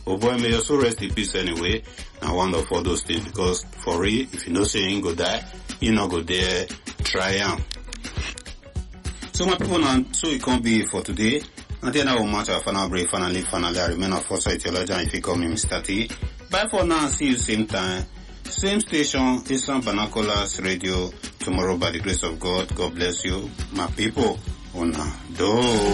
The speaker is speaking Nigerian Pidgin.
Oh boy, may your soul rest in peace anyway. And one of all those things, because for real, if you know say you ain't go die, you not go there, try am. So my people now, so it can't be for today. And then I will match our final break, finally, I remain a force theologian if you call me Mr. T. Bye for now, see you same time, same station, Islam Binoculars Radio, tomorrow by the grace of God. God bless you, my people. Una do.